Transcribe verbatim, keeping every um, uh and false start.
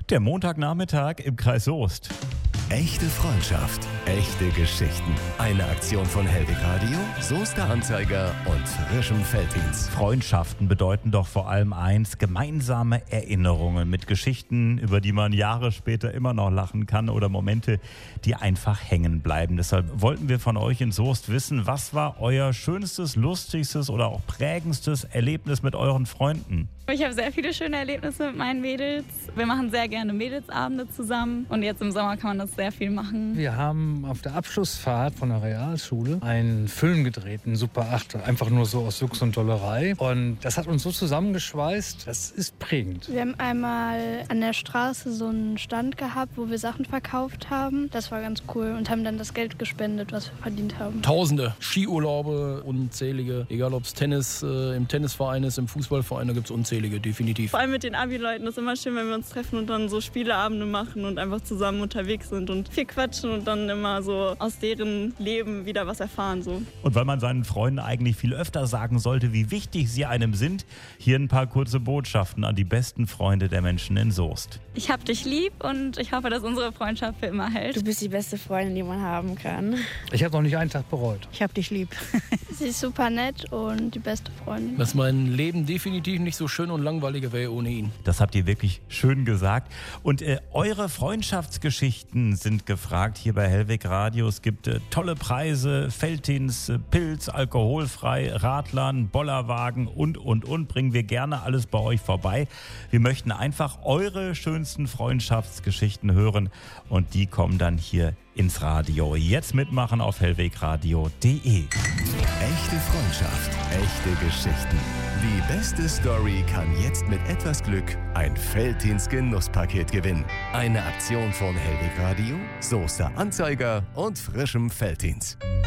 Der Montagnachmittag im Kreis Soest. Echte Freundschaft, echte Geschichten. Eine Aktion von Hellwig Radio, Soester Anzeiger und frischem Felddienst. Freundschaften bedeuten doch vor allem eins: gemeinsame Erinnerungen mit Geschichten, über die man Jahre später immer noch lachen kann, oder Momente, die einfach hängen bleiben. Deshalb wollten wir von euch in Soest wissen, was war euer schönstes, lustigstes oder auch prägendstes Erlebnis mit euren Freunden? Ich habe sehr viele schöne Erlebnisse mit meinen Mädels. Wir machen sehr gerne Mädelsabende zusammen und jetzt im Sommer kann man das sehr viel machen. Wir haben auf der Abschlussfahrt von der Realschule einen Film gedreht, einen Super acht, einfach nur so aus Jux und Dollerei. Und das hat uns so zusammengeschweißt, das ist prägend. Wir haben einmal an der Straße so einen Stand gehabt, wo wir Sachen verkauft haben. Das war ganz cool und haben dann das Geld gespendet, was wir verdient haben. Tausende Skiurlaube, unzählige, egal ob es Tennis äh, im Tennisverein ist, im Fußballverein, da gibt es unzählige. Definitiv. Vor allem mit den Abi-Leuten ist immer schön, wenn wir uns treffen und dann so Spieleabende machen und einfach zusammen unterwegs sind und viel quatschen und dann immer so aus deren Leben wieder was erfahren. So. Und weil man seinen Freunden eigentlich viel öfter sagen sollte, wie wichtig sie einem sind, hier ein paar kurze Botschaften an die besten Freunde der Menschen in Soest. Ich hab dich lieb und ich hoffe, dass unsere Freundschaft für immer hält. Du bist die beste Freundin, die man haben kann. Ich habe noch nicht einen Tag bereut. Ich hab dich lieb. Sie ist super nett und die beste Freundin. Dass mein Leben definitiv nicht so schön und langweilig wäre ohne ihn. Das habt ihr wirklich schön gesagt. Und äh, eure Freundschaftsgeschichten sind gefragt hier bei Hellwig Radio. Es gibt äh, tolle Preise, Felddienst, äh, Pilz, alkoholfrei, Radlern, Bollerwagen und, und, und. Bringen wir gerne alles bei euch vorbei. Wir möchten einfach eure schönsten Freundschaftsgeschichten hören und die kommen dann hier ins Radio. Jetzt mitmachen auf hellwegradio punkt de. Echte Freundschaft, echte Geschichten. Die beste Story kann jetzt mit etwas Glück ein Felddienst-Genusspaket gewinnen. Eine Aktion von Hellwig Radio, Soester Anzeiger und frischem Felddienst.